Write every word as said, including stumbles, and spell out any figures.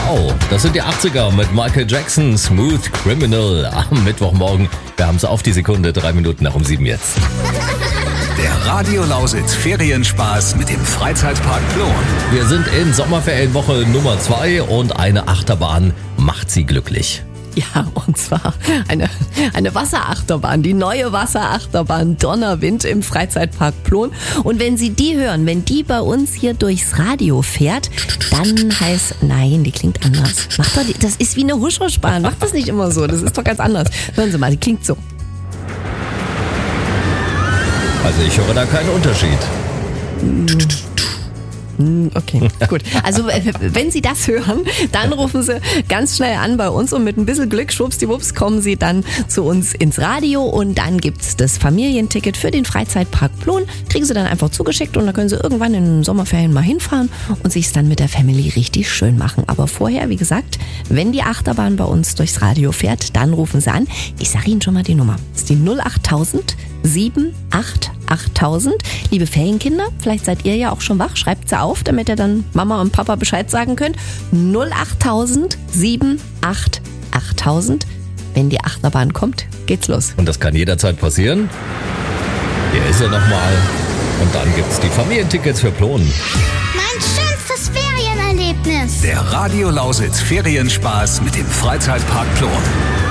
Wow, das sind die achtziger mit Michael Jackson, Smooth Criminal am Mittwochmorgen. Wir haben es auf die Sekunde, drei Minuten nach um sieben jetzt. Der Radio Lausitz Ferienspaß mit dem Freizeitpark Plon. Wir sind in Sommerferienwoche Nummer zwei und eine Achterbahn macht sie glücklich. Ja, und zwar eine, eine Wasserachterbahn, die neue Wasserachterbahn Donnerwind im Freizeitpark Plon. Und wenn Sie die hören, wenn die bei uns hier durchs Radio fährt, dann heißt, nein, die klingt anders. Macht doch die, das ist wie eine Huschrauschbahn, macht das nicht immer so, das ist doch ganz anders. Hören Sie mal, die klingt so. Also ich höre da keinen Unterschied. Okay, gut. Also wenn Sie das hören, dann rufen Sie ganz schnell an bei uns und mit ein bisschen Glück, schwuppsdiwupps, kommen Sie dann zu uns ins Radio und dann gibt's das Familienticket für den Freizeitpark Plon. Kriegen Sie dann einfach zugeschickt und dann können Sie irgendwann in den Sommerferien mal hinfahren und sich's dann mit der Family richtig schön machen. Aber vorher, wie gesagt, wenn die Achterbahn bei uns durchs Radio fährt, dann rufen Sie an. Ich sage Ihnen schon mal die Nummer. Das ist die null achttausend sieben acht achttausend. Liebe Ferienkinder, vielleicht seid ihr ja auch schon wach. Schreibt sie auf, damit ihr dann Mama und Papa Bescheid sagen könnt. null achttausend sieben acht achttausend. Wenn die Achterbahn kommt, geht's los. Und das kann jederzeit passieren. Hier ist er nochmal. Und dann gibt's die Familientickets für Plon. Mein schönstes Ferienerlebnis. Der Radio Lausitz Ferienspaß mit dem Freizeitpark Plon.